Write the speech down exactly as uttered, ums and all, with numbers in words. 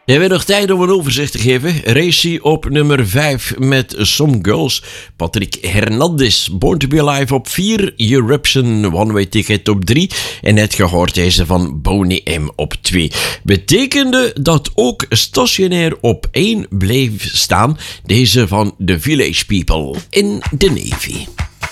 We hebben nog tijd om een overzicht te geven. Racy op nummer vijf met Some Girls. Patrick Hernandez, Born to Be Alive op vier. Eruption, One Way Ticket op drie. En net gehoord deze van Boney M op twee. Betekende dat ook stationair op één bleef staan. Deze van The Village People in the Navy.